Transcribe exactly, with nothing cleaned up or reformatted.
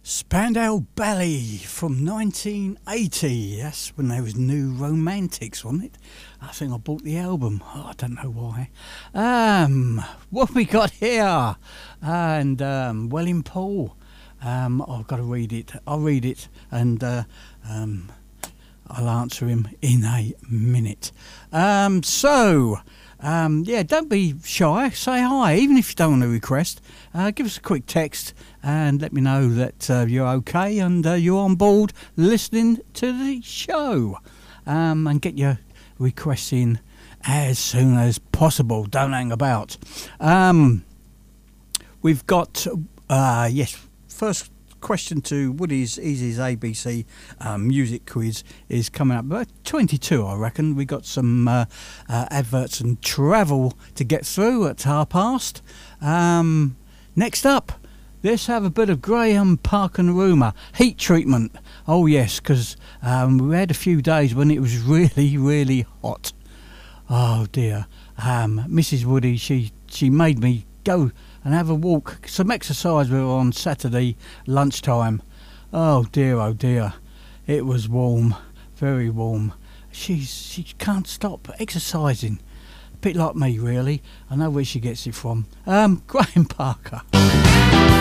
Spandau Ballet from nineteen eighty. That's when they was New Romantics, wasn't it? I think I bought the album. Oh, I don't know why. Um, what we got here? And um, Welling Paul. Um, I've got to read it. I'll read it and uh, um, I'll answer him in a minute. Um, so. Um, yeah, don't be shy. Say hi, even if you don't want to request. Uh, give us a quick text and let me know that uh, you're okay and uh, you're on board listening to the show. Um, and get your requests in as soon as possible. Don't hang about. Um, we've got, uh, yes, first question to Woody's Easy's A B C um, music quiz is coming up. About twenty-two, I reckon. We got some uh, uh, adverts and travel to get through at half past. Um, next up, let's have a bit of Graham Park and Rumour. Heat treatment. Oh yes, because um, we had a few days when it was really, really hot. Oh dear. Um, Missus Woody, she she made me go and have a walk, some exercise with her on Saturday lunchtime. Oh dear, oh dear. It was warm, very warm. She's, she can't stop exercising. A bit like me, really. I know where she gets it from. Um, Graham Parker.